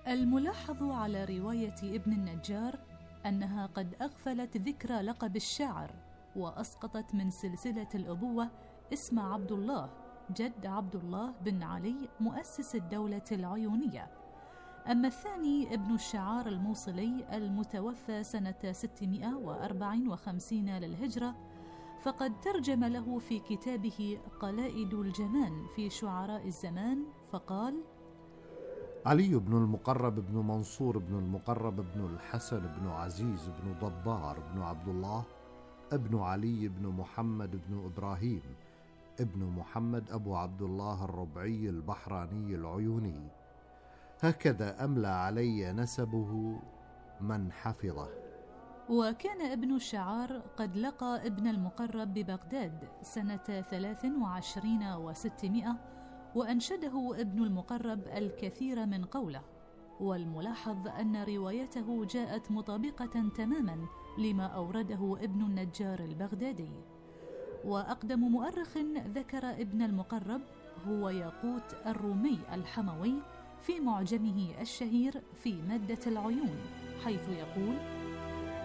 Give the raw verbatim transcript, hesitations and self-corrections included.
الملاحظ على رواية ابن النجار أنها قد أغفلت ذكر لقب الشاعر، وأسقطت من سلسلة الأبوة اسم عبد الله جد عبد الله بن علي مؤسس الدولة العيونية. أما الثاني ابن الشعار الموصلي المتوفى سنة ستمائة وأربعة وخمسين للهجرة، فقد ترجم له في كتابه قلائد الجمان في شعراء الزمان فقال: علي بن المقرب بن منصور بن المقرب بن الحسن بن عزيز بن ضبار بن عبد الله ابن علي بن محمد بن إبراهيم ابن محمد أبو عبد الله الربعي البحراني العيوني، هكذا أملى علي نسبه من حفظه. وكان ابن الشعار قد لقى ابن المقرب ببغداد سنة ثلاث وعشرين وستمائة، وأنشده ابن المقرب الكثير من قوله. والملاحظ أن روايته جاءت مطابقة تماما لما أورده ابن النجار البغدادي. وأقدم مؤرخ ذكر ابن المقرب هو ياقوت الرومي الحموي في معجمه الشهير في مادة العيون، حيث يقول: